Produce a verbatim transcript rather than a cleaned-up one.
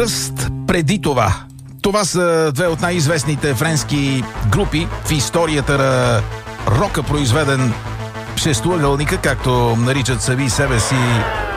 кръст преди това. Това са две от най-известните френски групи в историята на рока, произведен шестоъгълника, както наричат сами себе си